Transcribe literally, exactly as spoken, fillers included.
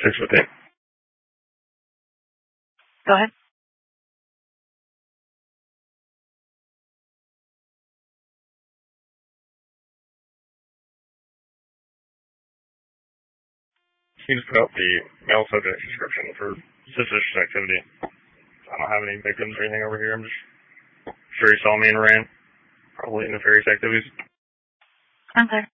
six with it. Go ahead. He just put out the male subject description for suspicious activity. I don't have any victims or anything over here. I'm just sure he saw me and ran. Probably nefarious activities. I'm clear.